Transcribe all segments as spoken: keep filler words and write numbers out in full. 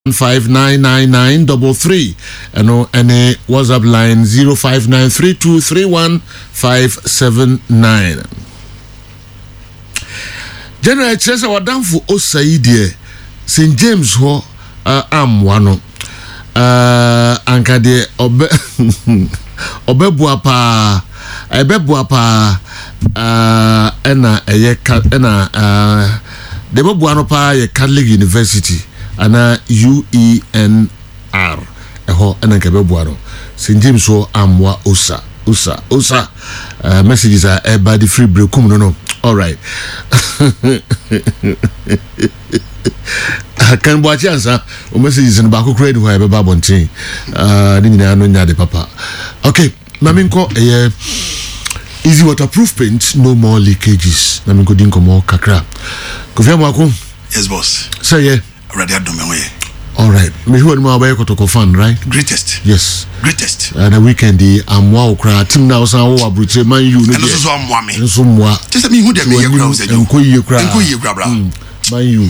five nine nine nine double three and no any WhatsApp line zero five nine three two three one five seven nine. General Chesa wadamfu osaidie Saint James ho uh, am wano uh, anka de obe obebua pa ebebua pa uh, ena eye ena uh, de bebua no pa ye Catholic University ana U E N R eho ena kebebua no Saint James ho amwa osa osa osa uh, messages are about the free break no no. All right. Can watch answer o messages in back credit where be babontin uh ni nyina no nya de papa. Okay, maminko eh easy waterproof paint, no more leakages. Maminko din komo kakra. Kofia mwako? Yes boss. Say yeah. Already adome we. All right. Me who no abaye kotoko fan, right? Greatest. Yes. Greatest. And the weekend the amwa okra team now san wo abruche man you no. And so so amwa me. So mwa. Just me who dey me kra say you. Enko ye kra. Enko ye kra bra. Man you.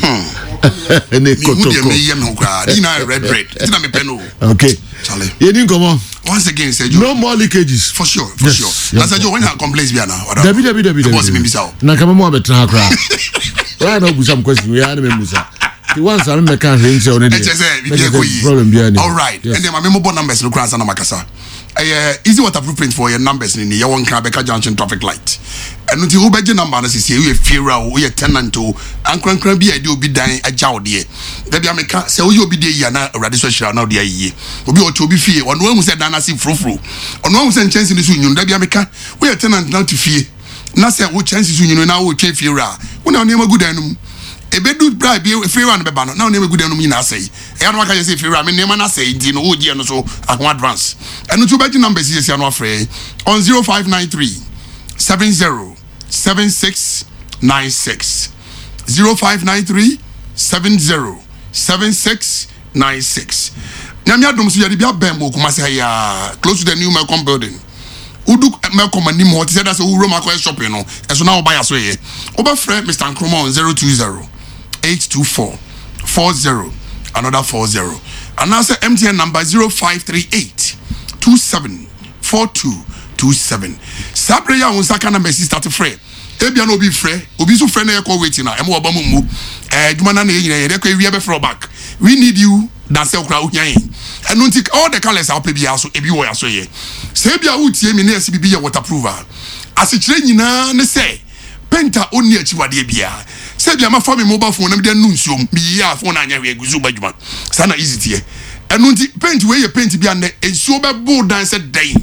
Me who dey me ye me kra. Di na red red. Di na me pen o. Okay. Charlie. You didn't come on. Once again say you. No more leakages. For sure, for yes, sure. That's yes, when I complaints be na. Dabi dabi dabi dabi. Boss me bisa. Na kama mo abetra kra. Why no busa some question we are na me busa. The ones I remember can't say on it. Problem behind it. All right. Yes. And then my mobile numbers look around Makasa. Uh, easy waterproof print for your numbers in the Yawan Kabeka Junction traffic light. And until you budget number, is here, you fear we are tenant to and crank be I do be dying a jow dear. There be a mecha, so you'll be there, yana, radiation now, dear ye. Will be to be fear. On one who said Dana see fru fru. On one who sent chance in the union, there be a mecha, we are tenant now to fear. Nasa, what chances you now will change fear. When our name a good animal. Ebedu bribe be free one be bano now name good enu mi na say e anu aka say free one me name na say ndi no ogie no so akon advance enu to be numbers yes anu afre on zero five nine three seven zero seven six nine six zero five nine three seven zero seven six nine six nyame adom so yade bia ben mo kuma say ya close to the new Melcom building udu Melcom anim ho te say that say we room akwa shopping no eso na oba ya so ye oba frɛ Mister Nkrumah on zero two zero eight two four four zero another four zero and answer M T N number zero five three eight two seven four two two seven. Sabre ya unsa kana message start free ebia no obi free obi so free na e call waiting na e mo oba mu eh dwuma na na e nyina ye de kwa wi e be throw back we need you dance okra ohyan enu ntik all the colors are pe bia so ebi wo ya so ye se bia utie mi na esi bibi ye waterproof as kire nyina ne say penta oni achiwade bia se bia ma fa me mobile phone na me de nu nsuom bi ya phone anya we guzu badwuma sana easy tie enu nti paint we ye paint bia na ensuo be bo dance day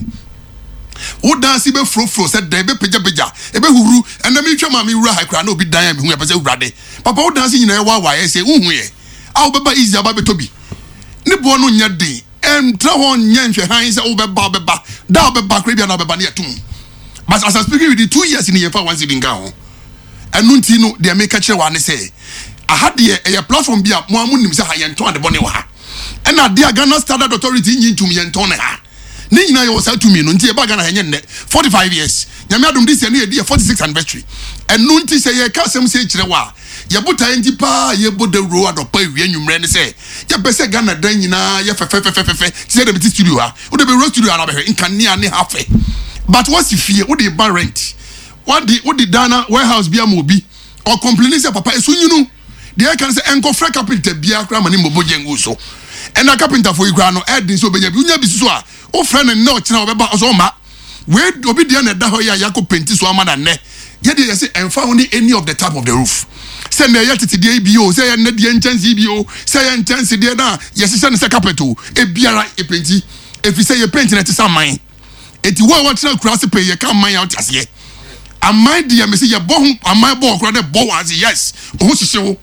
wo dance be fro fro se day be peja peja e be huru ena me twa ma me wura hakra na obi dan me hu ya pese wurade papa wo dance nyina e wa wa ye se unhu ye a wo be ba easy aba be tobi ne bo no nya den entra ho nya nhwe han se wo be ba be ba da wo be ba kra bia na be ba na yetum. But as I speaking with the two years in the year for one sitting down, and Nuntino, they make a chair one say, I had the a platform be up more moon say I and the bonnet. And now dear Ghana Standard Authority into me and Tona. Nina yourself to me, Nunti Bagana forty five years. Yamadum this year near forty six anniversary. And Nunti say a custom say Chilewa. Yabuta Antipa, Yabu the road or pay when you ran say, Yapesa Ghana Danina, Yafa, said the studio, would be roast to the in Kania half. But what's the fear? What the bar rent? What the what the Dana warehouse be a mobi or complaining say papa so you know the I can say enko free carpenter be a cram and mbo jenguso and a carpenter for you grano add this obenya bi unya bi so a o friend and no china obeba so ma we obi dia na da ho ya yako penti so ama na ne ye dey say enfa only any of the top of the roof say na yet tete dey bi o say na dey enchancy bi o say enchancy dey na yes say na say carpenter e biara e penti if you say you paint na tisa man eti wo wa tena cross pay ye kan man out ase am my dear me say ye bo am my bo kro de bo was yes o hihye wo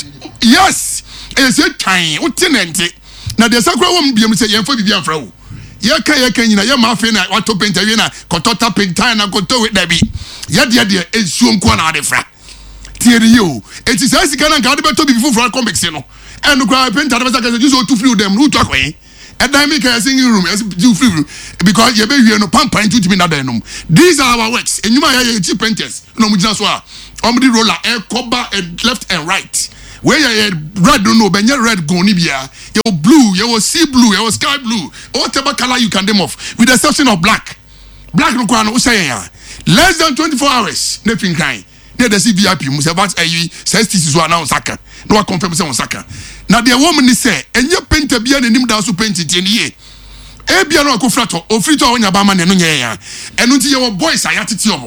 yes e say twan o tenente na de sakra wo mbiem say ye mfa bibia mfra wo ye ka ye kan nyina ye ma afi na wato paint awie na kotota paint na koto we da bi ye de de ensuo nko na ade fra tiere yo eti say sika na ga de beto bi fufu comics no and kra paint ade be say just o tu free dem no tu akwen and I make a singing room as you free because you be here no pampa into me na denum. These are our works. And you might cheap painters. No mujina so. Omdi roller air cover and left and right. where you red no ben red go ni bia you blue you sea blue you sky blue whatever color you can them off with the exception of black black no kwa no say ya less than twenty-four hours na fin kan na the V I P mu say that ayi sixty so announce saka no wa confirm say on saka na the woman ni say enye painter bia na nim da so painting tie ni ye e bia no akofra to ofri to onya ba ma ne no nye ya enu nti ye wo boys ayatete omo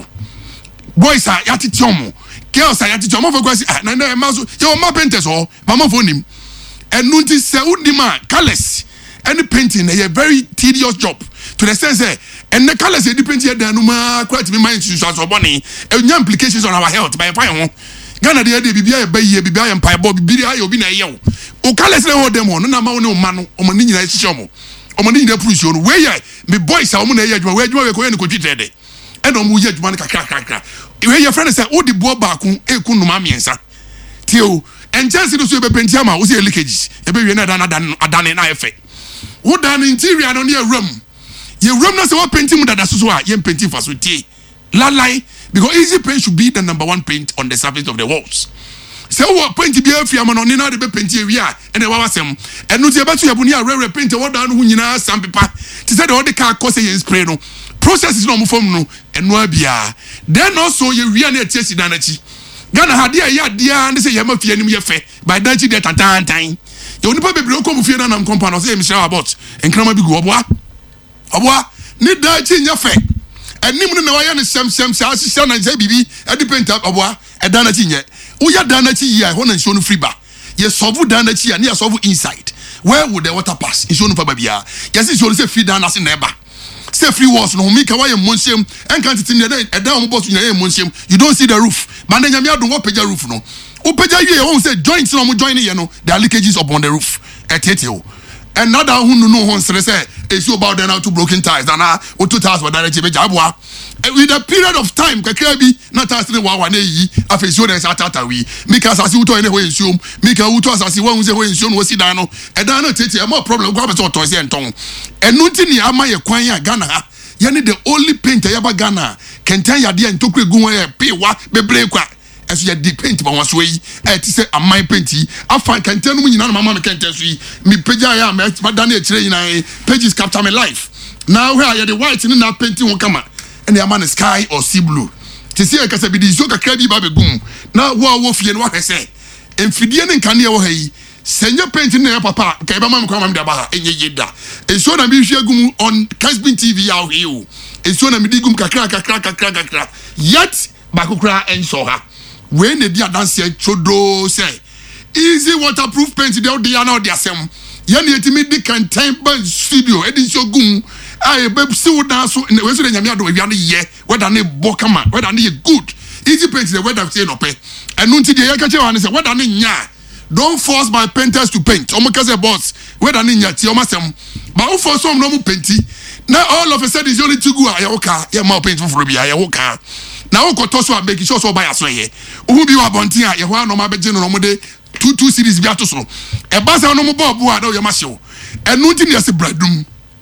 boys ayatete omo girls ayatete omo for kwasi na na ma so ye wo ma painters o mama for nim enu nti se udima colors any painting a very tedious job to the sense that and the colors the painting there no ma quite me mind to so boni e implications on our health by fine ho Ghana dey dey bibia e ba yie bibia e mpa bo bibia ayo bi na ye wo o colors le ho dem no na ma wo ne o ma no o ma ni nyina e hihye mo o ma ni nyina pursue no we ye me boys a o mo na ye adwuma we adwuma we ko ye ne ko twitede e no mo ye adwuma ne kakra kakra we ye friend say o di bo ba ku e ku no ma miensa tio en chance no so e be painting ama o se leakages e be wie na dan adane na efe wo dan interior no ne room ye room no say what painting mu dada so so a ye painting for so tie la lie because easy paint should be the number one paint on the surface of the walls. Say what paint be afia man on na de paint here and e wa wasem enu tie betu yabuni a rare paint what down hu nyina sam paper ti say the all the car cause ye spray no process is no mo form no enu abia then also ye wi na tie si dan achi Ghana hade ya dia and say ye ma fie nim ye fe by dan chi de tantan tan ye onipa bebre ko mu fie na nam compound say me share about enkrama bi go oboa oboa ni dan chi nya fe enim no na wa ya ne sem sem sa asisa na say bibi e depend oboa e dan achi nye wo ya dan achi ye ho na nso no free ba ye solve dan achi ya na ye solve inside where would the water pass nso no fa ba bia yes nso say free dan ase na eba say free walls no make why you monsiem and can't tell me that down mo boss you monsiem you don't see the roof but then you don't pay the roof no o pay you won say joints no mo join here no there are leakages upon the roof etete and now that who no won say it's about then how to broken ties and ah o two tiles for that be jaboa with a period of time kakra bi na tiles ne wa wa na yi afesio den satata wi make as asi uto ene ho ensuom make uto asasi wa hu say ho ensuom no si dan no e dan no tete e more problem kwa be so to say enton enu nti ni ama ye kwan ya Ghana ha ye ne the only painter ya ba Ghana kenten ya de ntokre gu ho ye pe wa bebre kwa eso ye di paint ba waso yi e ti say amai paint yi afa kenten no nyina no mama me kenten so yi mi pagya ya ma dan e kire nyina pages capture my life now where you the white ni na painting won kama and the man sky or sea blue to see a kasa bi di zo kakra bi ba begum na wo wo fie no wa hese emfidie ne nkane wo ha yi senya painting na papa ka ba mam kwa mam da ba enye yeda enso na bi hwe gum on Casbin T V out here enso na mi digum kakra kakra kakra kakra yet bakukra enso ha we ne dia dance chodo say easy waterproof paint dey dey na dey asem ye ne etimi di contain ban studio edin gum I be see what so we so nyame ado wi ane ye whether na bo kama whether na ye good easy paint the weather say no pe enu nti dey ka che wan say whether na nya don't force my painters to paint omo ka say boss whether na nya ti omo asem but who force some no mo painti now all of a sudden is only too good aye woka ye ma paint for bi aye woka na wo ko to so make sure so buy aso ye ohu bi wa bontin a ye ho no ma be je no mo de two two series bi ato so e ba say no mo bob a da ye ma hyew enu nti ne se bradum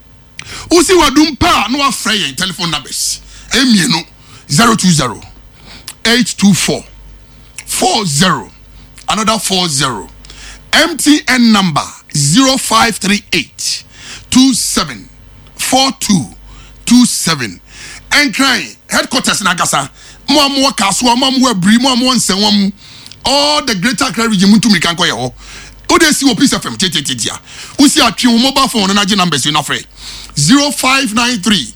usi wadum pa no afrey telephone numbers emienu zero two zero eight two four four zero another four zero M T N number zero five three eight two seven four two two seven and crying headquarters in Agasa mo mo kaso mo mo abri mo mo nsenwam all the greater Accra region muntu mi kan koye ho o de si o Peace F M tetetetia usi atwe mo mobile phone na je numbers you na free zero five nine three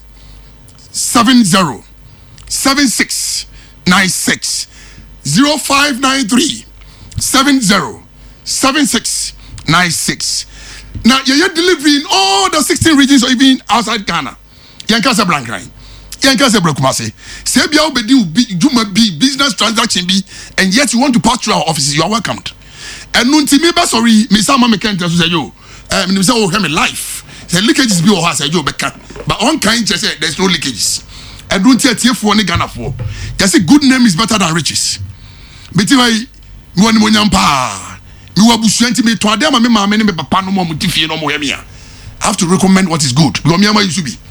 seven zero seven six nine six zero five nine three seven zero seven six nine six. Now you're delivering all the sixteen regions or even outside Ghana. Yankasa Blankrai, Yankasa Blakumase. Sebia obedi juma be business transaction be, and yet you want to pass through our offices. You are welcomed. And nunti me sorry, me sama me can't tell you. Um, me say oh, have a life. The leakages be or has a job, but on kind just say there's no leakages. I don't tell you for any Ghana for. Just a good name is better than riches. But if I want money pa, you are bushenti me to them. Me mama me papa no more mutifie no more. I have to recommend what is good. Because me ama used to be.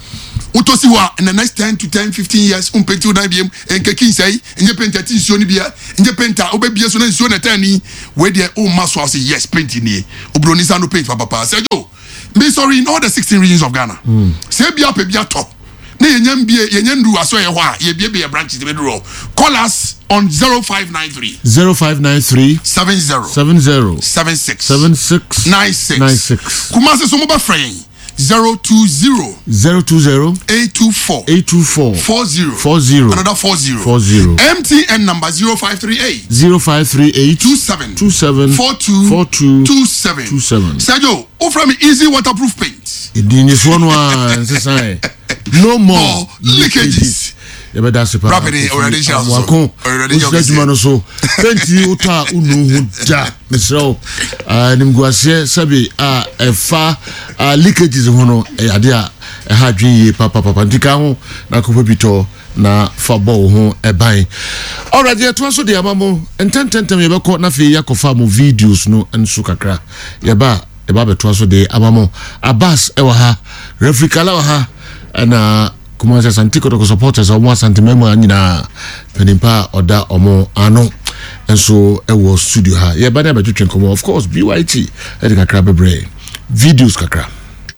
utosi wa in the next ten to ten fifteen years um penti una biem enkeki nsai enye penti ati nsuo ni bia enye penta obebie so na nsuo na tani we de o maso say yes penti ni obroni sa no paint papa Sergio me sorry in all the sixteen regions of Ghana mm. say bia pe bia to na yenyam bie yenyam du aso ye ho a ye bie bie branches be do call us on zero five nine three zero five nine three seven zero seven zero seven six seven six nine six nine six Kumasi so mobile friend zero two zero zero two zero eight two four eight two four four zero four zero another four zero four zero M T N number zero five three eight zero five three eight two seven two seven four two four two two seven two seven. Sergio, offer me easy waterproof paint. It is one one. No more oh, leakages. Ebe da se pa. Rapid already shall so. Already shall so. Penti uta unu huda. Mesro. Ah nimguase sabi ah efa ah leakages hono e ade a e ha dwen papa papa ntika ho na ko bito na fabo ho eban. Already eto so de amamo entententem ye beko na fe yakofa mo videos no enso kakra. Ye ba e ba beto so de amamo Abbas e wa ha Refrikala wa ha na kuma sa santiko to supporters o mo santimemo anyina penimpa oda omo ano enso e wo studio ha ye ba na be twetwen komo of course B Y T e kakra bebre videos kakra.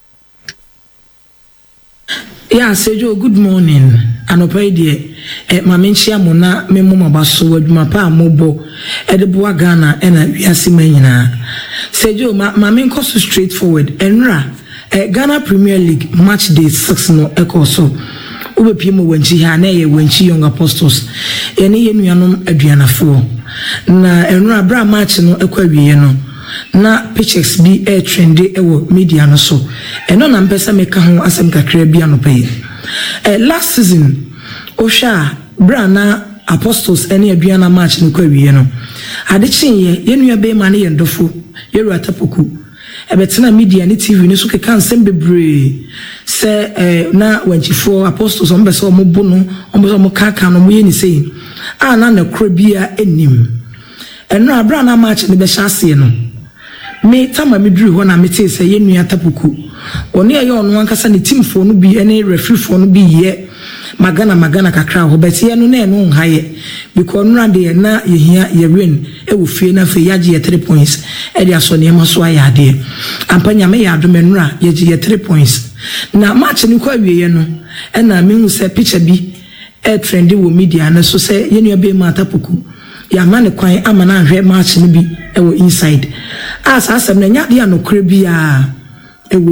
Yeah, Sergio, good morning. Anopai de eh mamenchia mo na memo mabaso adwuma pa mobo e de boa Ghana e na wiase manyina. Sergio ma mamen ko so straightforward. Enra eh Ghana Premier League match day six no e ko so. Obepie mo wanchi ha na ye wanchi Young Apostles. Ye ne ye nuanom aduanafo. Na enra bra match no e kwa wiye no. Na pictures bi air trendy ewo media no so eno na mpesa meka ho asem kakra bi anope eh last season osha bra na Apostles ene aduana match no kwa wiye no ade chinye yenua be ma ne yendofo yeru atapoku ebetena media ne T V ne so keka nsem bebre se eh na wanchifo Apostles on beso mo bu no on beso mo kaka no mo ye ni sei a na na kro bia enim eno abra na match ne be hyase no me tama me duru ho na me te se ye nua tapuku oni aye ono ankasa ne team fo no bi ene referee fo no bi ye magana magana kakra ho bet ye no na eno nhaye because no ade na ye hia ye win e wo fie na fe yaje ye three points e dia so ne ma so ayade ampanya me ya do menura ye ye three points na match ni kwa wie ye no e na me hu se picture bi e trendy wo media na so se ye nua be ma tapuku ya mane kwan amana hwe match ni bi e wo inside as asem na nya dia no kre bia e wo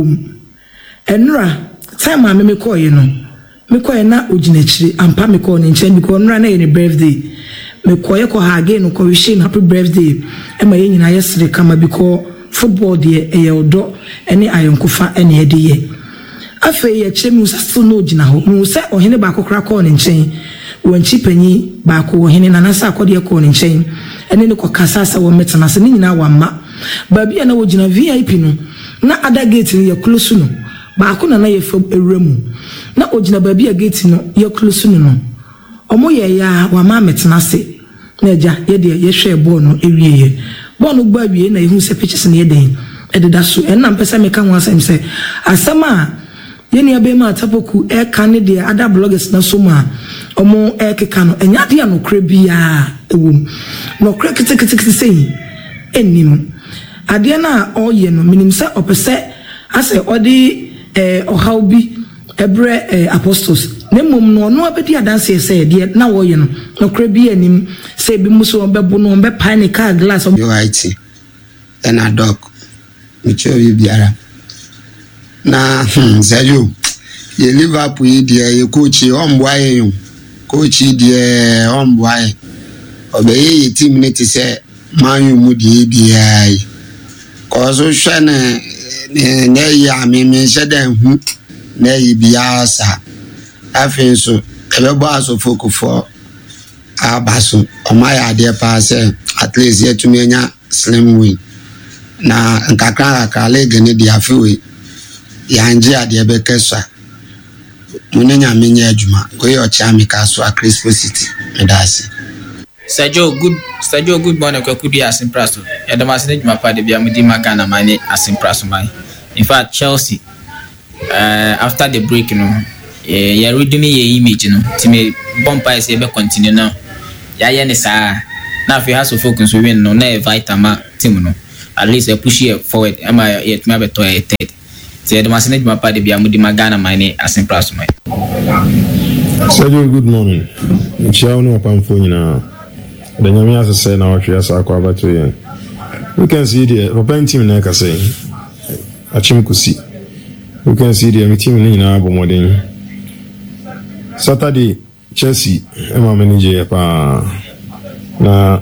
enura time ma me call you no me call na oginachiri ampa me call ni nchen because enura na ye ni birthday me call ye ko ha again no ko wish him happy birthday e ma ye nyina yesere kama because football de e ye odo ene ayonkofa ene e de ye afa ye kire mu sasto no ogina ho mu se ohene ba kokra call ni nchen wanchi panyi ba ko ohene na nasa akode call ni nchen ene ne ko kasasa wo metana se ni nyina wa ma baby na wogina V I P no na ada gate no ye close no ba ko na na ye fam ewremu na ogina baby a gate no ye close no no omo ye ya wa ma metena se na ja ye de ye hwe ball no ewie ye ball no gba wie na ye hu se pitches na ye den e de da so en na mpesa me ka ho asem se asama ye ne abe ma tapoku e ka ne de ada bloggers na so ma omo e keka no enya de no kra bia ewum no kra kete kete kete sei enim ade na oye no minim se opese ase odi eh ohawbi ebre eh, Apostles ne mum no no abedi adanse se de na oye no no kra bi anim se bi muso obebo no be pa ne car glass yo it and a dog micho biara na Sergio ye Liverpool dia ye coach omboaye yo coach dia omboaye obeye ye team ne ti se Man U mu die bia kozo hwe ne ne ya me me hyedan hu na yi bia sa afin so ebebo asofokufo abaso omaya de pa se at least ye tumi nya slim win na nkakra ka league ne dia fiwe ya nje ade be kesa munenya menya adwuma ko ye ocha me ka so a Crispo City medase Sergio good Sergio good morning ko could be as impressed. Ya the message my party be amudi magana mane as impressed man. In fact Chelsea uh, after the break you know eh ya ready me ye image no ti me bompa say be continue now ya ye ne saa na fi has focus we win no na vitama team no at least push it forward am I yet me be to a third say the message my party be amudi magana mine as in plus my Sergio, good morning. Ciao no pamfo nyina. The nyame asese na wahwe asa akwa bato yen. We can see the open team na ka say. Achim kusi. We can see the team ni na bomodin. Saturday Chelsea ema manager pa na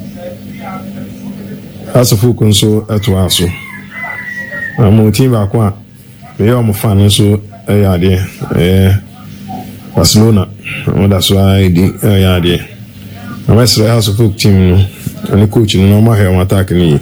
asofu kunso eto aso. Amo team ba kwa me yo mo fan so e ya de eh Barcelona and that's why the yeah there. I'm actually house of folk team and the coach no ma here attack ni.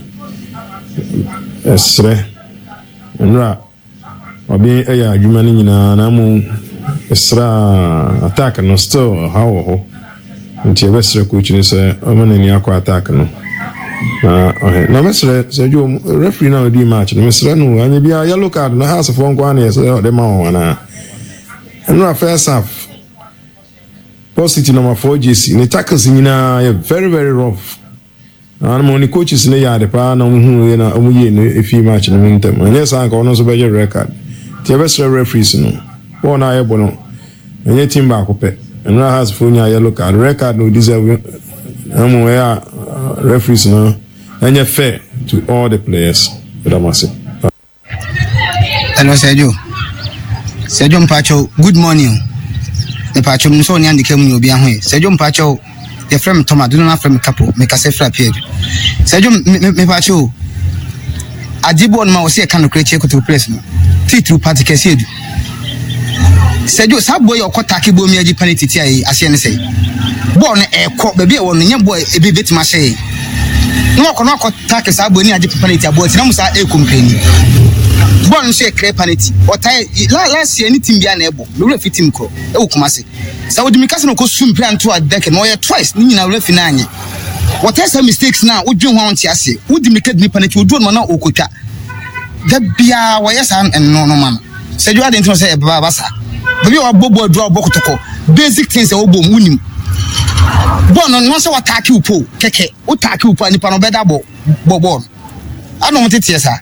Esre. Nra obi e ya adwuma ni nyina na mu esra attack no still how ho. Nti e besre coach ni say o ma ni akwa attack no. Na eh na mesre say jo referee na di match no mesre no anya bia yellow card na house of one kwa na say o de ma won na. Nra first half Positive number four J C. The tackles in very very rough. And money coaches in the yard, pa no who na omuye if you match in the meantime. And yes, I can also be your record. The best referees no. One eye bono. And your team back up. And now has for yellow card. Record no deserve. I'm aware referees no. And you're fair to all the players. Hello, Sergio. Sergio Mpacho, good morning. The patch of so near the came you be away. Sergio Pacho, the friend Thomas, do not from a couple, make us a flap here. Sergio Pacho, I did one mouse here can create to press me. Tea through party cassid. Sergio Subway or Kotaki Bomi Panity, as you say. Born a cock baby or young boy a bit mache. No can not attack a Subway at the Panity, but no sa a company. Born say crepanity or tie last year anything be unable. No fit him co. Oh, Kumasi. So would you make us no swim plan to a deck and wire twice, Nina Refinani. What are some mistakes now? Would you want to say? Would you make it panic? Would do mana okuta? That be a wires and no no man. Said you hadn't say a babasa. But you are bobo draw bokotoko. Basic things are obo munim. Born on once attack you po, keke, attack you pan upon a bedabo, bobon. I don't want it, yes, sir.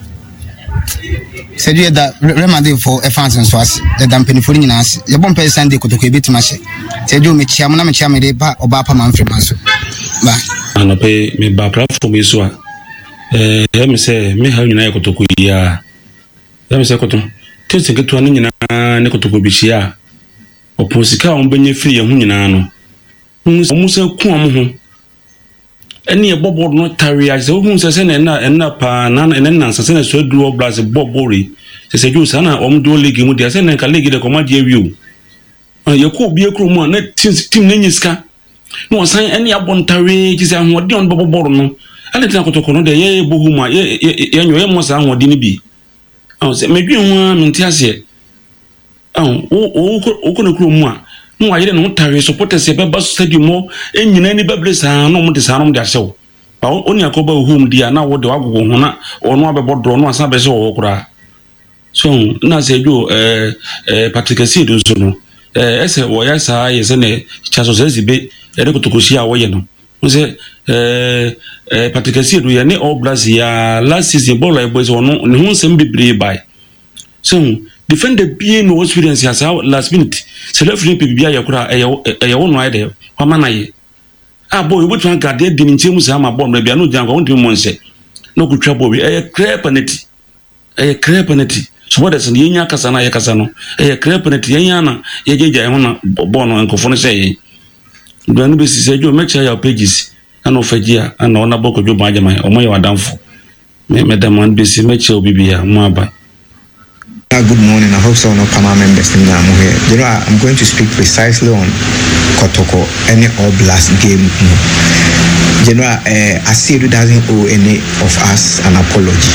Said you that remedy for a fans and swas, the damping for in us, the bomb pay Sunday could be to mash. Said you make chairman, I'm a chairman, or Bapa Manfred Maso. And I pay me back for me, so. Eh, let me say, me have United to Kuya. Let me say, Cotton, just get to an Indian Nicotobishia. Or Posica on Benny Free and Hunyanano. Almost a quam. Any a bob not tarry as almost a sen and not pan and then answer send a sweat glue blast a bob bori. They say, you son, I'm doing leaking with the sen and can leg the command you. You could be a crew more net since Tim Niniska. No sign any abon tarry, is a what on Bobo Borno. And it's not to know the ye bohuma, ye, ye, must and what didn't be. I was maybe one mintiasia. Oh, oh, oh, crew more. No, I didn't tarry supporters a bus stadium more, and in any babbles are no more disarmed their show. Only a couple whom they are now what the Agona or no about drawn one sabes or okra. So, now say you, eh, Patrick Sidu, eh, as a wires I is any Chasos bit, a little to Kusia Wayano. Was it, eh, Patrick Sidu, any all Blasia, last season ball like boys or no, and who send be brave by. So, defend the P N O experience as our last minute. Celebrity P B I Yakura, a own idea. Wamanaye. Ah, boy, which one got dead in Chimusama bomb, maybe I know Jango won't do one say. No good trouble, a crepanity. A crepanity. So what is in Yanya Casana Yakasano? A crepanity, Yana, Yaja, Bono, and Cofone say. The Anubis said, you make sure your pages, and of a year, and on a book of your Bajama, or my down for. Madame and Bissy, make sure be here, Maba. Good morning. I hope so. No Panama members in here. You know, I'm going to speak precisely on Kotoko, any All Blast game. You know, uh, Asiru doesn't owe any of us an apology.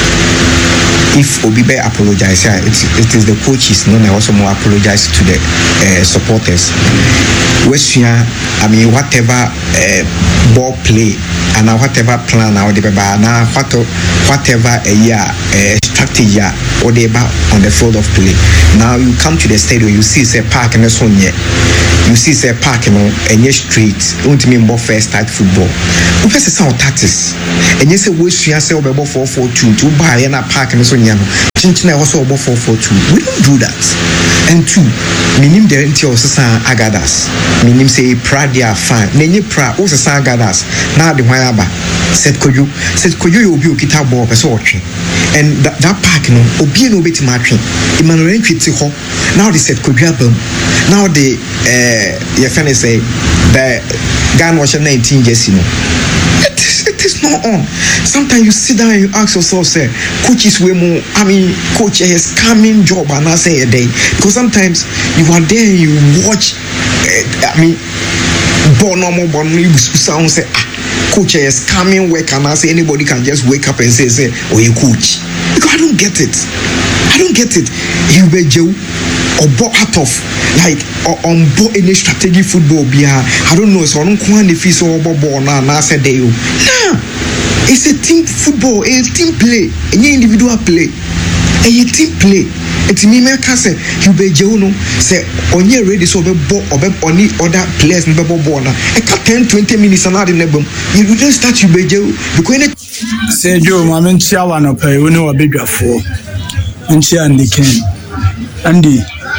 If Obibe apologizes, it, it is the coaches. No, I also more apologize to the uh, supporters. Western, I mean, whatever uh, ball play and whatever plan or the na whatever a year strategy or the on the field of play. Now you come to the stadium, you see say park and so on you see say park you know and your street don't mean more first start football. We first sound tactics and you say we should say over four four two to buy and a park and so on. Chinchina also over four four two. We don't do that. And two, minim the entity of Sasa Agadas. Minim say Pradia fan. Nenye pra also Sasa Agadas. Now the Wayaba said Koyu said Koyu will be a guitar ball per sorting. And that, that park no obi no bit matching. Emmanuel Chitiho. Now they said Koyu album. Now the uh your friend say the Gan was nineteen years you know. It is, it is not on. Sometimes you sit down and you ask yourself, say, coach is way more. I mean, coach has coming job and I say a day because sometimes you are there and you watch. Uh, I mean, born normal, born you sound say, ah, coach has coming work and I say anybody can just wake up and say, say, oh, you coach. Because I don't get it. I don't get it. You be Joe. Or bought out of like or on board any strategic football be I don't know so I don't want the fees or ball now now said they nah it's a team football a team play any individual play a team play it's me me can say you be no say on your ready so be ball or be on other players in the ball now a ten twenty minutes and in the boom you don't start you be because say Joe mama ntia wa no pay we no obedwafo ntia and the king Andy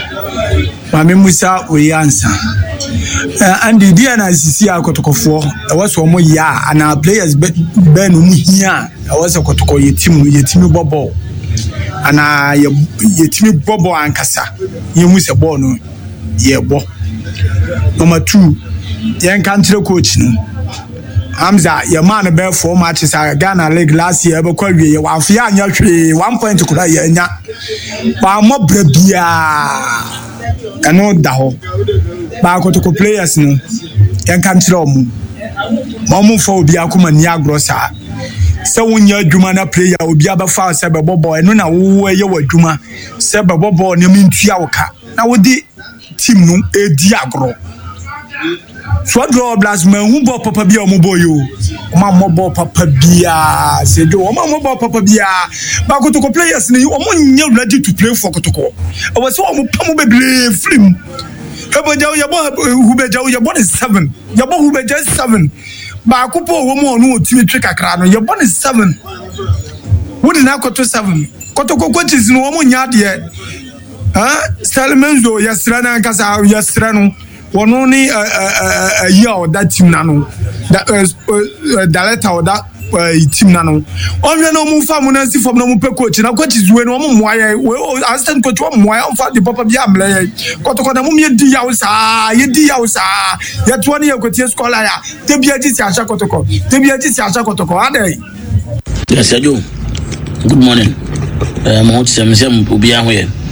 Mami Musa we answer. And the D N I C C akotokofo e was omo ya and our players ben mu hia I was akotoko yetim yetim bobo and a yetim bobo ankasa yemu se ball no ye bo. Number two yen kantre coach no Hamza your man be four matches at Ghana League last year be kwa wie wa afia anya hwe one point kura ye nya ba mo brabia eno da ho ba akotoko players no yen kan kire omu mo mo fo obi akoma ni agrosa se wonya adwuma na player obi abafa se be bobo eno na wo ye wadwuma se be bobo ne mintua woka na wodi team no edi agro so draw blast man who bought papa bia omo boy yo omo mo papa bia se do omo mo papa bia ba kotoko players ni omo nya ready to play for kotoko e was omo pam beble film ebo jaw ya bo hu be jaw ya bo is seven ya bo hu be just seven ba ko po omo no otimi twe kakra no ya bo is seven wo di na koto seven kotoko coaches no omo nya de ha Stalmenzo yasra na nkasa yasra no one only a year or that team nano that uh director or that team nano only no move from Nancy from no coach na coach is when one more assistant coach one more on the papa bia mle kotoko mu ye di ya usa ye di ya usa ye twenty year coach scholar ya te bia ji sia sha kotoko te bia ji sia sha kotoko adai yes Sergio good morning eh mo ti sem sem obi ahwe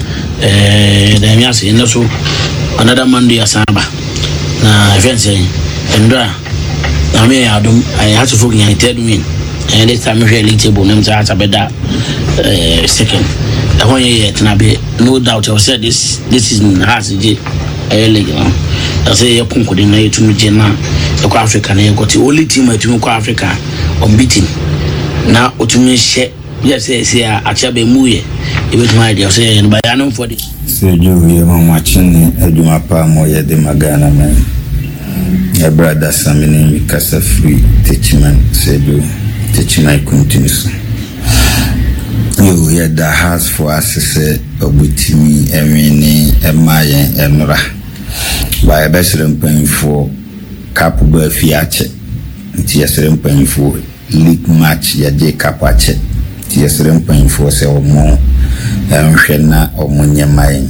eh da mi ase na so another Monday asaba na event saying endra na me adum I had to focus on third win and this time we really table them to abeda uh second the one year na be no doubt I said this this is hard to get a league now I say you conquer the na to me na the Africa na you got the only team to go Africa unbeaten na otumi share yes say achabe muye even my idea say by anon for the Sergio we are watching Eduma pa moya de magana man. A brother Samini Mikasa free teachman Sergio teachman continues. You hear the house for us say obutimi emini emaye emra. By a best paying for capable fiache. Tiasrem paying for league match ya de capache. Tiasrem paying for say or more. Mshena omunyamai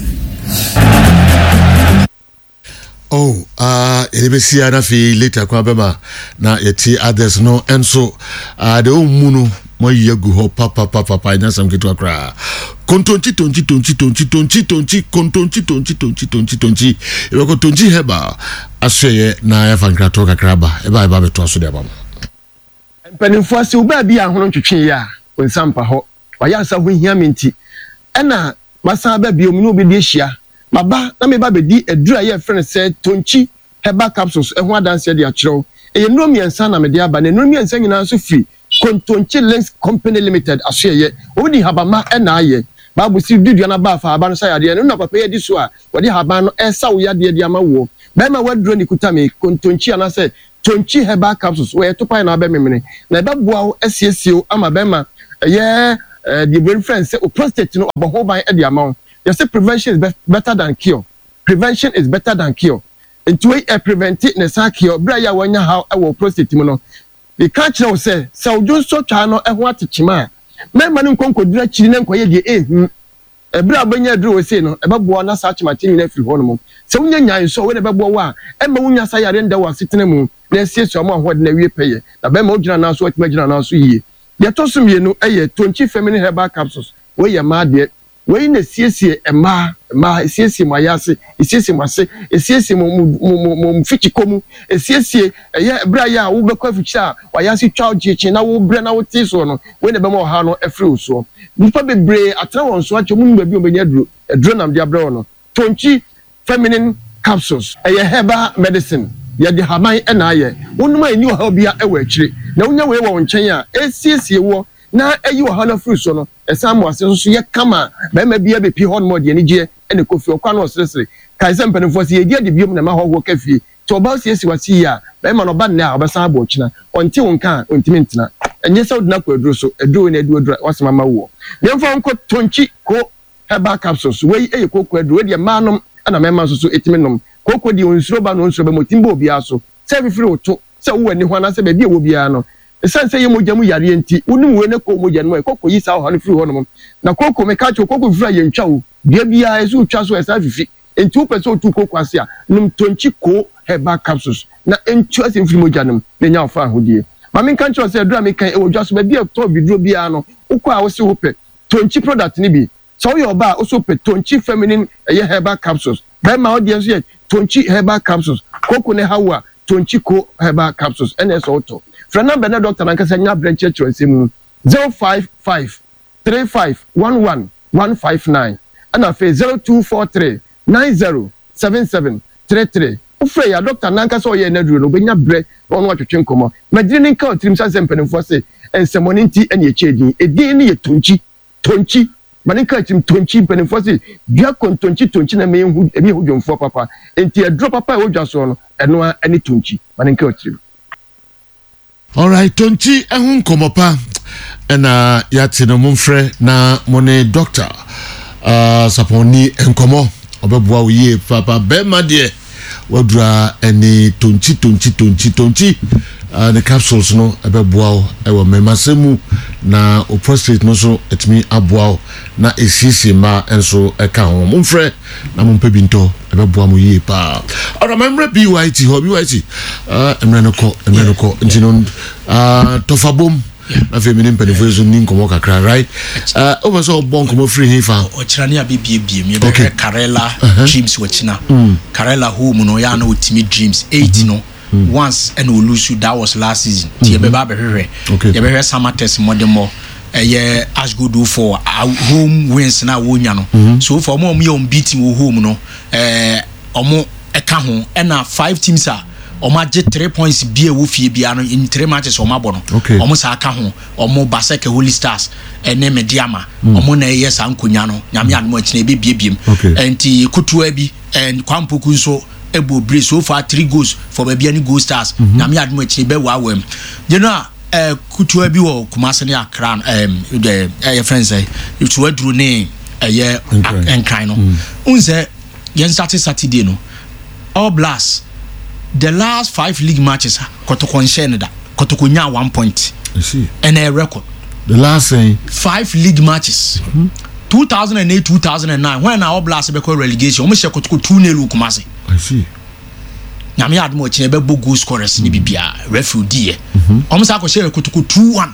oh ah uh, elebesi ana fi later kwa bema na yeti others no enso ah de omunu mo yegu ho papa papa papa ina sam kitu akra kontonchi tonchi tonchi tonchi tonchi tonchi kontonchi tonchi tonchi tonchi tonchi e ko tonchi heba aseye na ya fankrato kakraba e ba e ba beto aso de ba mpanimfo ase oba bia hono twetwe ya onsampa ho waya sa ho hia menti ena masa ba bi omu no be de hia baba na me ba be di edura ye friend say tonchi heba capsules e ho adanse de akyerew e no miensa na me de aba na no miensa nyina so free Kontonchi Links Company Limited aseye odi habama e na aye babu si dudu na ba fa aba no say ade no na papa ye di so a wodi haba no e sa wo yade de ama wo be ma wadro ni kuta me Kontonchi ana say tonchi herbal capsules we to pai na ba memene na be boa wo asiesio ama be ma ye the brain friend say o prostate no obo ban e de ama wo you say prevention is be better than cure prevention is better than cure into we e prevent it na sa cure bra ya wanya how e wo prostate mu no the catch now say say ojo so twa no e ho atechima me ma ne nkonkodura chiri ne nkoye de eh e bra banya duro we say no e bebo na sa chima chimi na firi ho no mo se unya nyan so we ne bebo wa e ma unya sa yare nda wa sitene mu na sieso mo ho de na wie peye na be ma ojina na so atima gina na so yie de to so mienu e ye Tonchi feminine herbal capsules we ye ma de we na siesie e ma ma siesie ma yase siesie ma se siesie mo mo mo fichi komu siesie e ye bra ya wo be kwa fichi a wa yase twa ojechi na wo bre na wo ti so no we na be mo ha no efri so nipa bebre atra won so acho mu ba bi obenya duro duro nam dia bra no Tonchi feminine capsules e ye herbal medicine ya de haman e na aye wonuma eni wo ha bia e wa akire na wonya we wo nchen a esiesie wo na eyi wo ha na fru so no esam wase so ye kama ba ma bia be pi hon mo de ni je ene kofi okwa no sresre kai sem penfo se ye dia de biom na ma ho ho kafi to ba siesi wase ya ba ma no ba na obesan abo china onti wonka ontimi ntina enye se odina kwa duro so eduro na edu odura wase mama wo demfa nko Tonchi ko herbal capsules we eye kokko eduro we de manom ana mema so so etimi nom kokko di onsuro ba no onsuro ba motimba obi aso se fifiri oto se wo ani ho na se ba bi e wo bia no esanse ye moja mu yare enti unim we ne ko moja no e kokko yi sa ho no firi ho no na kokko me ka cho kokko firi ye ntwa wo bia bia esu twa so esa fifi enti wo pese otu kokko ase a num Tonchi ko herbal capsules na ntwa se firi moja no na nya ofa ahodie ma me kan cho se dura me kan e wo dwa so ba bia to biduro bia no ukọ a wo se wo pe Tonchi product ni bi so yo ba o so pe Tonchi feminine ye herbal capsules ba ma audience ye Tonchi herbal capsules kokko ne hawa Tonchi ko herbal capsules ene so to fra number na doctor na nkasa nya branch church nsemu zero five five three five one one one five nine ana fe zero two four three nine zero seven seven three three ufre ya doctor na nkasa oye na duro no benya bre ono atwetwe nkomo madiri ne nka otrim sanse mpanimfo se ensemoni nti ene ye chedi edin ne ye Tonchi Tonchi maninka tim Tonchi mpanimfo se dua kontonchi Tonchi na me hu ebi hu dwomfo papa enti e drop papa e odwa so no eno a ene Tonchi maninka otrim. All right, Tonchi ehun komopa ena yati no mumfre na mone doctor uh saponi enkomo obebua uye papa bema de wadra eni Tonchi Tonchi Tonchi Tonchi uh, the capsules no ebebua ewo memasemu na o prostate no so etimi aboa na esisi ma enso eka ho mumfre na mumpe binto ebebua mu ye pa ora memre B Y T ho B Y T uh emrenoko emrenoko ntino uh tofabom na feminine penifezo ni nkomo kakra right uh over so bon komo free hifa o kirani abibie bie me be Karela Dreams wachina Karela home no ya na otimi Dreams eight no once and we lose you that was last season tie be ba be hwehwe ye be hwe summer test modemo eh as go do for home wins na wonya no so for mo mo unbeaten wo home no eh omo eka ho na five teams are omo age three points bie wo fie bia no in three matches omo abo no omo sa aka ho omo Baseke Holy Stars ene Mediama omo na yes ankonya no nyame admo akine be bie biem enti kutua bi and Kwampoku so ebo brace so far three goals for baby any goal stars nyame admo akine be wa wam you know eh kutua bi wo Kumase ne Accra um the eh friends say it to aduru ne eh enkran no unse yen start Saturday no All Blast the last five league matches Kotoko nshene da Kotoko nya one point I see and a record the last thing five league matches mm-hmm. two thousand eight two thousand nine when All Blast be call relegation almost Kotoko two nil Kumase I see nyame admo chine be bo goal scorers ni bibia referee die almost akọ share Kotoko two one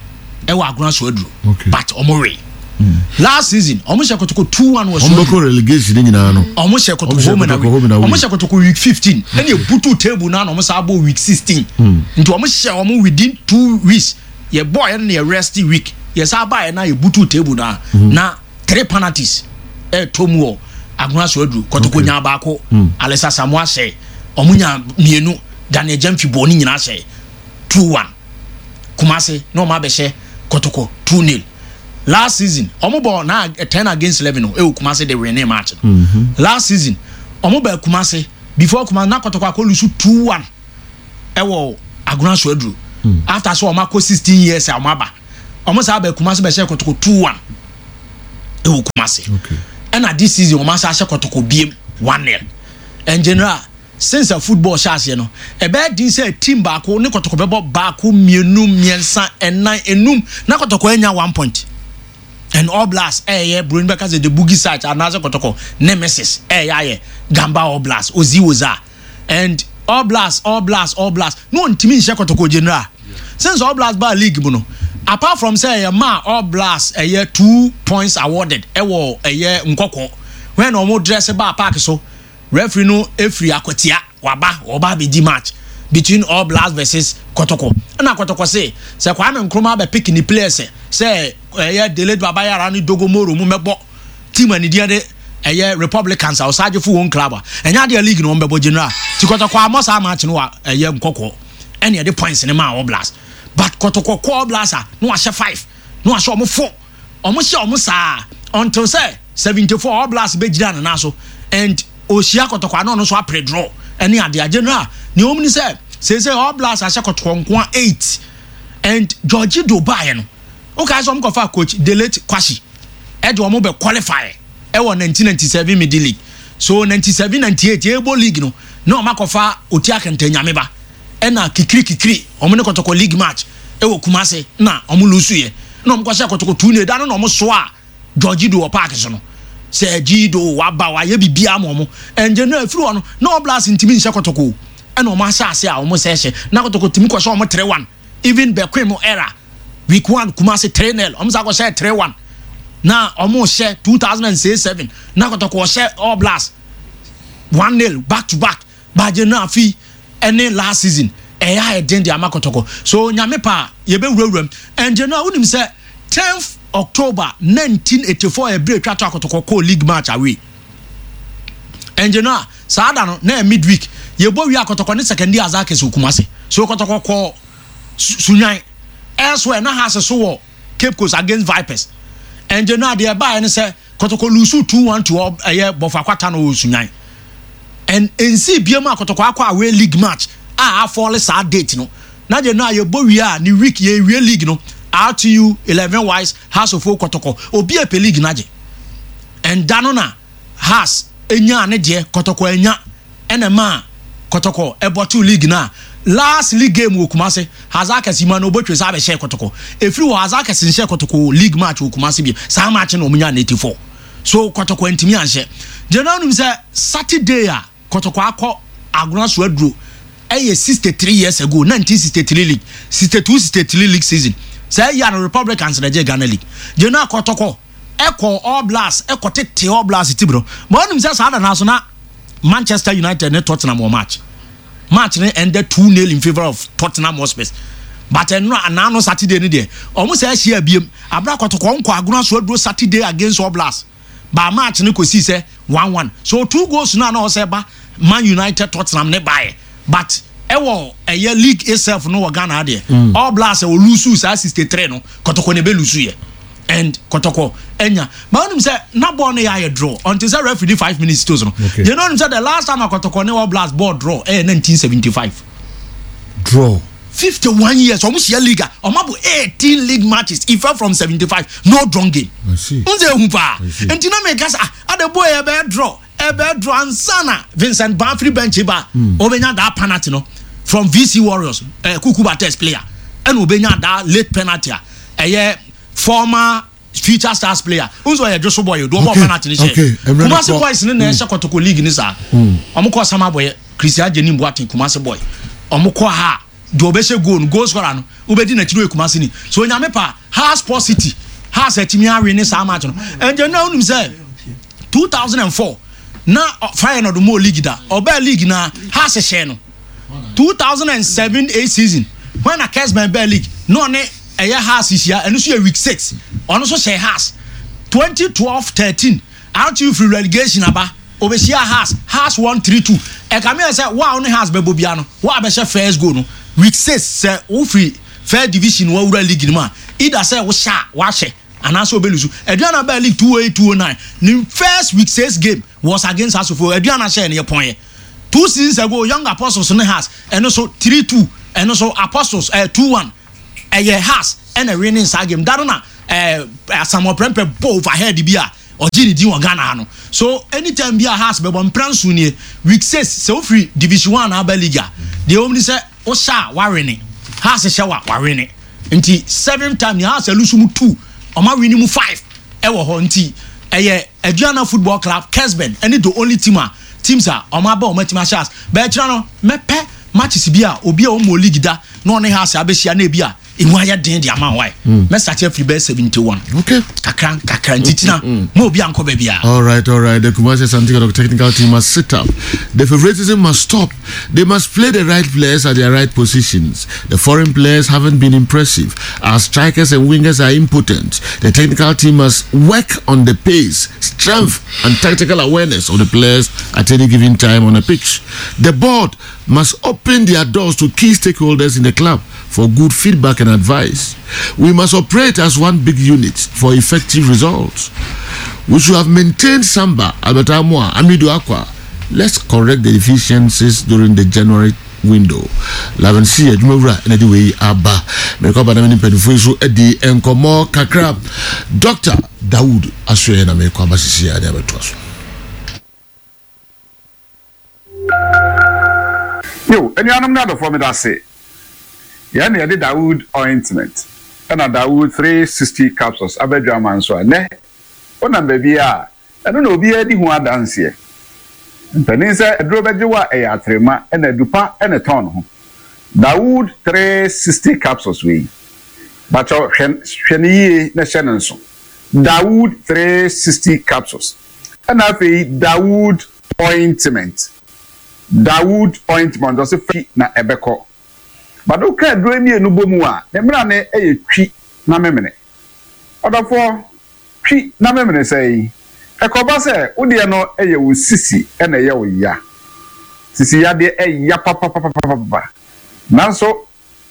e wa aguna so aduro but omore last season almost Kotoko two one was Omoko relegation ni nyina no almost Kotoko home na almost Kotoko week fifteen and you butu table na almost abo week sixteen into almost share almost within two weeks ye boy and ye resty week yes aba na ye butu table na na three penalties e tomu aguna so aduro Kotoko nya ba ko Alessa Samoa say omunya mienu Daniel Jemfi boni nyina hye two one Kumase no ma be hye Kotoko two nil last season omo na ten against eleven no e Kumase de win match mm-hmm. last season omo ba Kumase before Kumase na Kotoko akolusu two one ewo Aguna Swedru mm. after so omo sixteen years e omo aba omo sa ba Kumase be hye Kotoko two one e Kumase okay and at this season omo sa hye Kotoko biem one nil and general since a football chance you know e be din say team back ne Kotoko bebo back mienu miensa enan enum na Kotoko enya one point and All Blast eh yeah Bruin because the boogie site another Kotoko nemesis eh yeah yeah Gamba All Blast Ozi Oza and All Blast All Blast All Blast no ntimi nche Kotoko general since All Blast ba league no apart from say ma All Blast eh yeah two points awarded eh wo eh yeah nkoko when omo dress ba park so referee no efri akotia waba oba be di match between All Blast versus Kotoko na Kotoko say say Kwame Nkrumah be pick ni players say eh delayed baba yara ni Dogomoro mu mebo team ani dia de eh Republicans outside fu won club enya de league no mbebo general ti Kotoko amosa match no eh Nkoko ene de points ni ma All Blast but Kotoko All Blast no a five no a show mo four omo she omo sa until say seventy-four All Blast be gida na so and Oshia Kotoko ano no so a pre draw any ade general ni omni say say say All Blast asha Kotoko nko eight and Georgie Dubai no okay so mko fa coach the late Kwashi e do mo be qualify e won nineteen ninety-seven mid league so ninety-seven ninety-eight ebo league no no makofa oti akenta nyame ba e na kikiri kikiri omo ne Kotoko league match e wo Kumase na omo lusu ye no mko sha Kotoko two ne da no omo so a Georgie do park so no se Gido waba wa ye bibia momo engineer free one no Blast ntimi nse Kotoko e no ma sha ase a omo se hye na Kotoko timi ko so omo three one even Bekwemo era week one Kumase three nil omo sa ko share three one na omo share two thousand seven na Kotoko share All Blast one nil back to back ba je na fi any last season e ya e den dia Kotoko so nyame pa ye be wurawuram engineer unim say tenth October nineteen eighty-four a break twa Kotoko ko league match away engineer saada no na midweek ye bo wi Kotoko ne second year azake so Kumase so Kotoko ko sunyan elsewhere na has so wo Cape Coast against Vipers engineer dey buy and say Kotoko lose two one to eh Bofa Kwata no sunyan and nc biema Kotoko akwa away league match a fall sad date no na je na ye bo wi a ni week ye wi league no R T U eleven wise House of Kotoko obi e pe league naje and danona has enya ne de Kotoko enya enema Kotoko e botu league na last league game wo Kumase Hazaka Sima no botwe sa be share Kotoko efri wo Hazaka sin share Kotoko league match wo Kumase bi sa match no munya eighty-four so Kotoko ntimi anhye general num say Saturday a Kotoko akọ Aguna Swedru eh sixty-three years ago nineteen sixty-three league sixty-two sixty-three league season say ya Republicans na je Ghana league je na Kotoko eko All Blast eko tete All Blast tibro but onim say sada na so na Manchester United and Tottenham match match ended two nil in favor of Tottenham Hotspur but no anano Saturday ni there omo say share biem abra Kotoko nko Aguna so do Saturday against All Blast ba match ni ko si say one one so two goals na na say ba Man United Tottenham ne buy but ewo eye league itself no Ghana there mm. All Blast will lose sixty-three no Kotoko ne be lose ye and Kotoko enya but when say na ball no ya draw until say referee five minutes to no okay. You know him say the last time Kotoko ne All Blast ball draw eh nineteen seventy-five draw fifty-one years almost year league almost eighteen league matches he fell from seventy-five no drawn game I see unze humpa and na make us ah the boy e be draw e be draw ansana Vincent Banfree bench ba mm. obenya that penalty no from V C Warriors uh, Kukuba test player and obenya that late penalty eh former Future Stars player unzo ya Joshua boy do more penalty ni she Kumase boys ni na e Kotoko league ni sa omukọ sama boy Christian Jenim Boateng Kumase boy omukọ ha do obese goal goal scorer no obedi na chiro Kumase ni so nyame pa ha Sport City ha setimi awe ni sa match no and you know him say two thousand four na fire no do more league da oba league na ha se share no two thousand seven eight season when a Kesman Bear League no ne eye house is here and so week six on so say house twenty twelve thirteen out you free relegation aba obeshia house house one three two e ka me say wa on has bebo bia no wa be she first goal no week six say wo free fair division wa wura league no ma either say wo sha wa hye anaso belusu Aduana ba league two oh eight two oh nine the first week six game was against Asofo Aduana share ne point two seasons ago Young Apostles no has and also three two and also Apostles uh, two one a uh, has and a winning sa game that na eh uh, some prempe ball overhead bia or Gini di Ghana no so anytime bia has be bon pransu nie week six so free division one aba league the only say o sha warene has sha wa warene nti seven time ni has lose mu two Oma winning mu five ewo ho nti eye Aduana Football Club Kesben any the only team a teams a oma ba oma team a chance be tira no mepe matches bia obi a o mo league da no ne ha sa abehia na bia emu aya den di ama why me start free be seventy-one okay kakran kakran titina mo obi anko ba bia all right all right the Kumasi Santika technical team must sit up the favoritism must stop they must play the right players at their right positions the foreign players haven't been impressive our strikers and wingers are impotent the technical team must work on the pace strength and tactical awareness of the players at any given time on a pitch the board must open their doors to key stakeholders in the club for good feedback and advice. We must operate as one big unit for effective results. We should have maintained Samba, Albert Amoa, Amido Aqua. Let's correct the deficiencies during the January window. Lavensi Edmura in the way Abba. Mekoba na meni penfuisu edi enkomo kakra. Doctor Dawood Aswe na mekoba sisi ade abetwaso. Yo, any anam na do for me that say. Yeah, near the Dawood ointment. And a Dawood three sixty capsules. Abedra man so ne. Ona baby a. I don't know be edi ho dance here. Ntani say edro bejewa e atrema and edupa and a ton ho. Dawood three sixty capsules we. But hwene na hye nso. Dawood three sixty capsules. And afi Dawood ointment. Dawood ointment also fi na ebeko. But okay, do me no bomu a. Ne mra ne eye twi na memene. Odafo twi na memene say. Ekoba say wo de no eye wo sisi e na ye wo ya. Sisi ya de e ya papa papa papa. Nanso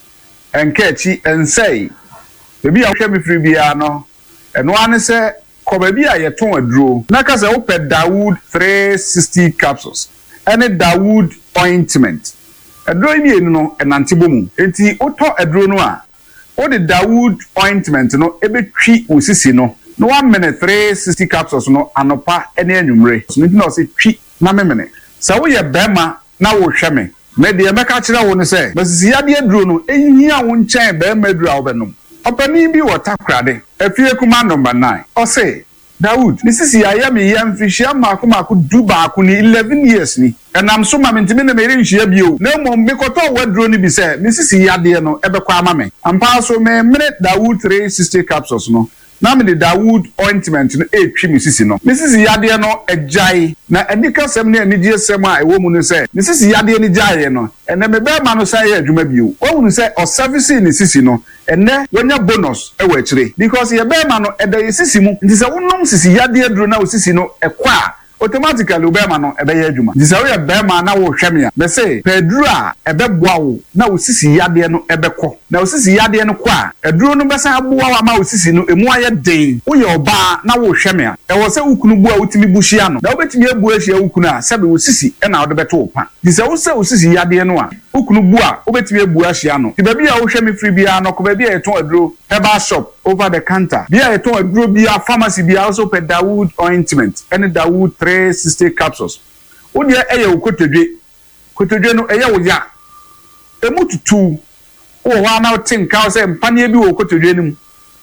enkechi ensei. Bebi a hwe me free bia no. Eno ane say ko bebi a ye ton aduro. Na ka say wo pe Dawood three sixty capsules. Any Dawood ointment. Adro ni enu no enantebomu enti oto adro no a o de Dawood ointment no ebetwi osisi no no one minute three sixty capsules no anopa ene anwumre so nti na o se twi na memene sa wo ye bema na wo hweme me de emeka kire wo no se basisi ya de adro no ehia wo nchen bema adro a wo benom opani bi wo takrade afie kuma number nine o se Dawood this is ya ya me yam fishia mako mako du baako ni eleven years ni enam so ma mentime na mere nhia bio na mom me koto wadro ni bi se me sisi ya de no ebekwa ama me ampa so me mere Dawood three sixty capsules no na me de Dawood ointment no etwi me sisi no me sisi ya de no ejai na anika sem na anigye sem a ewo mu no se me sisi ya de ni jaye no ene me be ma no sai ya adwuma bio wo nu se o service ni sisi no ene wonya bonus e wa kire because ye be ma no eda ye sisi mu nti se wonom sisi ya de aduro na wo sisi no ekwa automatically ube ma no ebe ye adwuma nti se wo ye be ma na wo hweme a be say pedro a ebe boa wo na wo sisi ya de no ebe kɔ na wo sisi ya de no kɔ a aduro no be sa aboa wa ma wo sisi no emu aye den wo ye oba na wo hweme a e wo se ukunu bua utimi buhia no na wo betimi ebu ahia ukunu a sebe wo sisi e na wo de beto wo pa nti se wo se wo sisi ya de no a ukunu bua wo betimi ebu ahia no ti ba bia wo hweme free bia no ko ba bia eton aduro herbal shop over the counter bia eton aduro bia pharmacy bia also pe Dawood ointment and Dawood three sixty capsules wo de eye wo kotodwe kotodwe no eye wo ya emututu wo wa na tinka wo se mpane bi wo kotodwe nim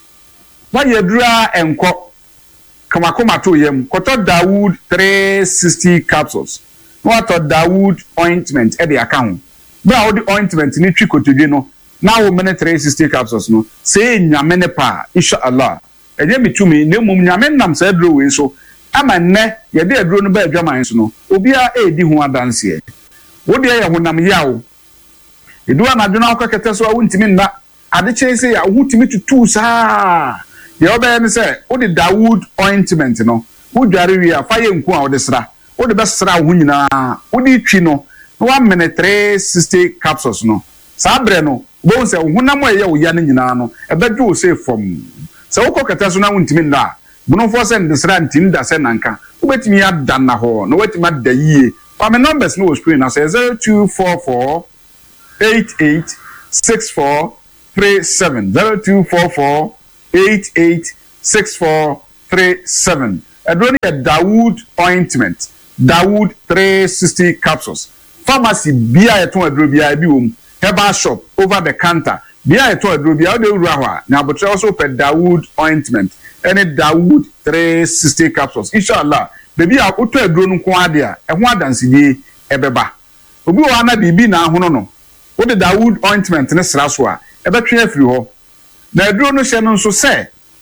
wa ye dura enko kama koma to yem koto Dawood three sixty capsules no to Dawood ointment e de aka ho bra wo de ointment ni twi kotodwe no na wo mene three sixty capsules no say nyame ne pa inshallah enye mitumi ne mum nyame nam sa dro we so ama ne ye de adro no ba adwaman so no obia e di ho adanse wo de ye honam yawo edu anadwo na akokete so a wuntimi nna ade chese ya wo timi tutu saa ye oba ne se wo de Dawood ointment no wo dware wi a fa ye nku a wo de sra wo de be sra wo nyina wo de twi no one minute three sixty capsules no saa bre no bo se honam a ye wo ya ne nyina no e bedwo se from se wo kokata so na wontimi nda bono fo se ndesra ntim da se nanka wo betimi ya da na ho no wetimi ada yie pa me numbers no screen na say zero two four four eight eight six four three seven zero two four four eight eight six four three seven Edroni a Dawood ointment Dawood three sixty capsules pharmacy bia eton adro bia bi wom herbal shop over the counter bia eton adro bia o de wura ho a na abotre also per Dawood ointment any Dawood three sixty capsules inshallah baby a oto adro no ko ade a e ho adansidi ebeba obi wa na bibi na ahono no wo de Dawood ointment ne sra so a ebetwe afiri ho na adro no hye no nso se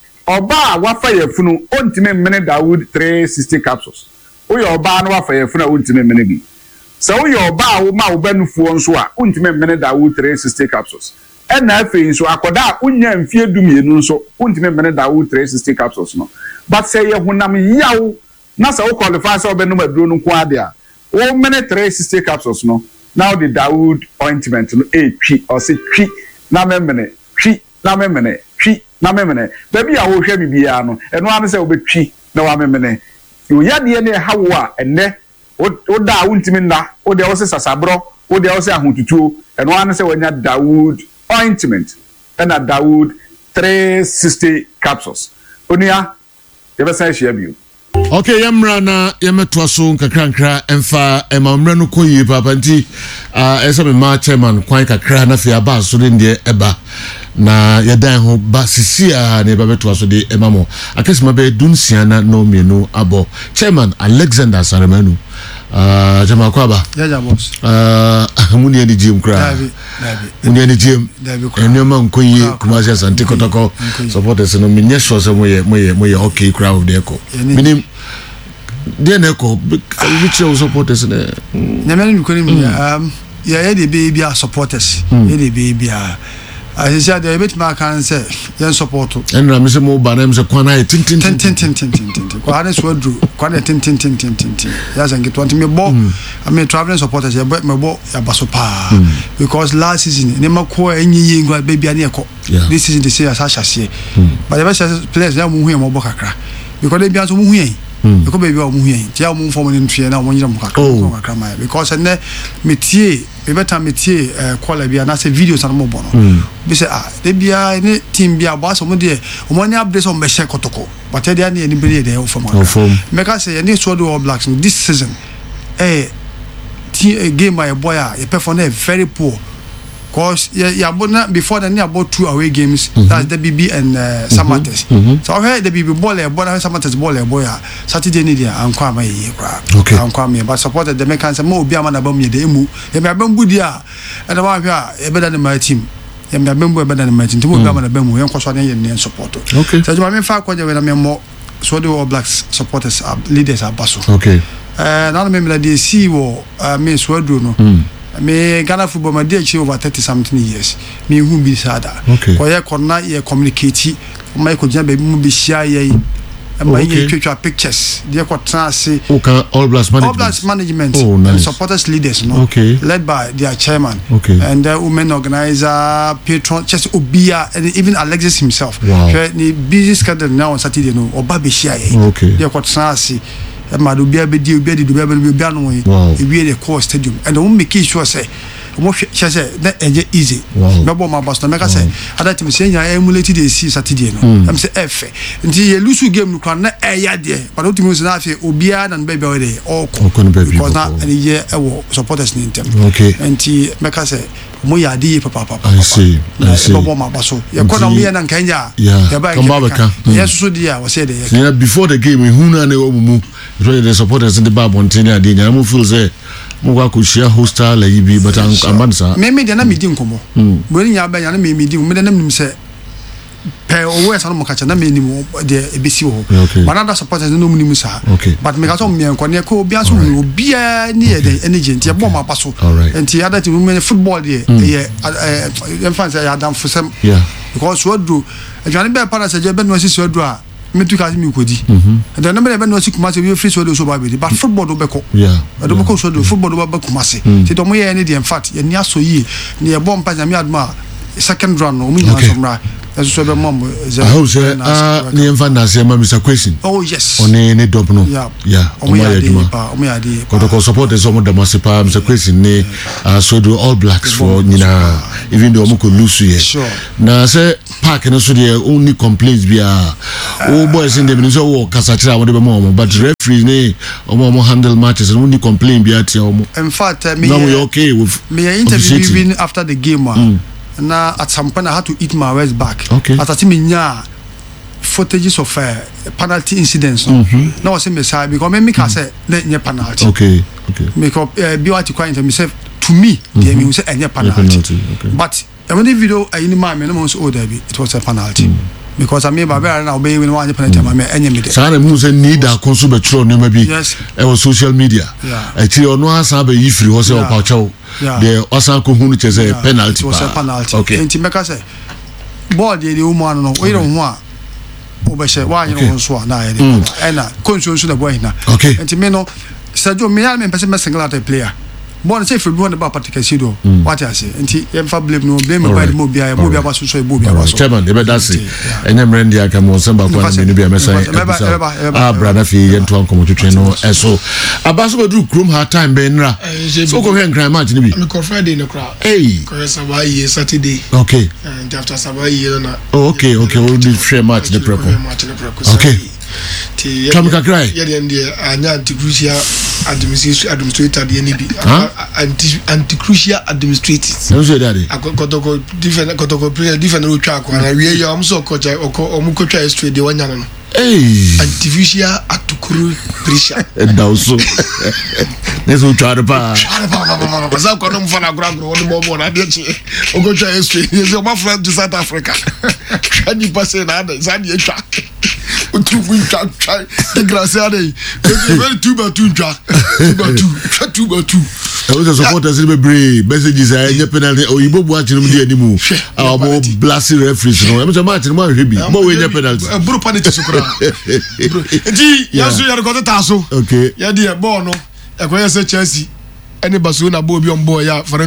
oba wafa yefunu ontime mene Dawood three sixty capsules o yo oba na wafa yefunu a ontime mene bi so o yo oba wo ma wo banufuo nso a ontime mene Dawood three sixty capsules e na afi nso akoda a unya mfie dumienu nso ontime mene Dawood three sixty capsules no but say ye hunam yawo na sa wo qualify say obenu maduro no ko ade a wo mene three sixty capsules no now the Dawood ointment no e twi o se twi na memene twi na memene twi na memene baby a wo hwe bibia no eno ane se obetwi na wa memene yo yade ne hawo a enne o da wontimi nda o de wo se sasabro o de wo se ahotutuo eno ane se wanya Dawood ointment and a Dawood three sixty capsules onia yeba sai share bio. Okay, yamra na yemetwa so nkakrankra emfa emamra no koyi papa nti ah esa me ma chairman kwan kakra na fia ba so de eba na yedan ho ba sisia na eba betwa so de emamo akesima be dunsia na no mienu abo chairman Alexander Saremanu ah jama kwaba ya ja boss ah muni eni jim kra dabi dabi muni eni jim dabi kra enema nkoyi kumasi asante kotoko supporters no minye so se moye moye moye okay crowd de ko minim de na ko which your supporters na na me ko ni um ya ya de baby supporters ya de baby I said the bit ma kan say yen support en na me se mo ba na me se kwana tin tin tin tin tin tin tin tin ko ana so dru kwana tin tin tin tin tin tin ya zangi twenty me bo I mean traveling supporters ya me bo ya baso pa because last season ne mako enyi yi ngwa baby ani eko this season they say as asase but the best players ya mu hu e mo bo kakra because they be so mu hu yen because baby o mu hu yen tia mu form ni ntwe na mo nyira mo kakra kakra ma because ne metie me better metie call bia na say videos na mo bo no be say ah de bia ni team bia bo aso mo de o mo ni update on be share kotoko but they are ni be dey o form me ka say ni so do All Blacks this season eh game my boy a perform very poor cause yeah yeah but before then about two away games mm-hmm. that's the B B and uh, Samates mm-hmm. so I heard the B B ball a ball Samates ball a boy Saturday ni dia anko am ye kra anko am but supported the mechanics mo obi am na bam ye de emu e me bam budi a e da ma hwa e be da my team e me bam bu e be da my team mo obi am na bam ye nko so na ye ne support okay so ma me fa kwa je we na me mo so the All Blacks supporters are leaders are baso okay eh na me me la dey see wo me so aduro no me Ghana football my dey achieve over thirty something years me hu bi sada ko ye corner ye communicate my ko jam be mu bi share ye my ye twetwa pictures dey ko trance okay All Blacks management All Blacks management oh, nice. and supporters leaders no okay. led by their chairman okay. and the women organizer patron just obia and even Alexis himself wow. ni busy schedule now on Saturday no oba be share ye okay. dey ko trance e ma do bia be di obi di do bia be bia no e we the core stadium and we make sure say we say say na enje easy me bo ma Boston make say other team say nya emulate dey see Saturday no am say F nti ye lose game no kwan na e ya de but ultimately say na afi obi a na be be we dey all because na any year e wo supporters ni ntem nti make say mo ya di papa papa I see I see bo ma baso ye kona mo ye na nkanya ya ba ka yes so dia we say dey yeah before the game hu na ne wo mu the supporters in the bar bontin ya dey mo feel say mo wa ko share hostel la yibi but ambansa me me dia na me di nkomo mo ni nya ba ya na me me di me na nim say pe owo esa no mo kacha na me ni mo de ebesi wo but other supporters no mo ni musa but me ka so me enko ne ko obi aso no obi a ni e dey energy nti e bo ma paso nti other team me football dey e em fan say Adam Fusem because what do adwane be para say je be no sisi odu a me tu ka mi kodi and the number be no si Kumasi we free so do so ba be but football do be ko yeah do be ko so do football do be Kumasi ti do mo ye ni in fact ye ni aso yi ni e bomb pa na mi adma second round no mi na somra as so be mom I hope say ah ni en fa na say ma Mister Question oh yes oni ni dop no yeah yeah o mo ya di pa o mo ya di ko to support the some damase pa Mister Question ni so do All Blacks for nyina even though mo ko lose here na say park no so there only complaints bia o boys in the ministry wo kasa kira wo de be mo but referees ni o mo handle matches and only complain bia tia o mo in fact me now we okay with me interview even after the game mm. na at some point I had to eat my words back okay at a me nya footages of uh, penalty incidents no mm-hmm. no say me say because me make say na penalty okay okay because uh, be what you quite me say to me they me say any penalty but when the video I in my me no so there be it was a penalty mm. because I mean Baba now be when one penalty ma me any me say na mu say need a consume betro no ma bi e was social media e ti ono asa be yifri ho say o pa chawo the osan ko hunu che say penalty it was a penalty okay enti make say ball dey dey woman no we don't want obese wa yin won so na e dey na konso so na boy na enti me no Sergio me ya me pese me single out player bon say if you want about particular sido what I say enti em fa blame no blame by the mobia mobia ba so so mobia ba so chairman e be that say enyam rendi aka mo samba kwa me no bia me say ah brother fi yentu anko mo twetwe no eso abaso be do chrome hard time be nra so ko hwen kran match ni bi me ko Friday no kra hey ko Saturday Saturday okay and after Saturday na oh okay okay we do share match the prep okay Come kakrai yeah the anya anti-crucial administrator administrator the N B anti anti-crucial administrators no say that akotoko different akotoko different road track and we ya am so coach omu coach is straight the one no eh anti-crucial atukuru pressure and also neso try pa baza ko no mfana gura gura woni bobo na de chi o coach is straight so my friend to South Africa can you pass na za de twa two win try try the graciade very two by two try two by two two by two I was supporters be brave messages I any penalty o yibo bu achi no dey animu our mo blasting referees no em say match no ma hwebi mo we any penalty bro penalty sukura bro enti yaso yar go ta so okay ya dey ball no e ko yese Chelsea any Barcelona ball bi on ball ya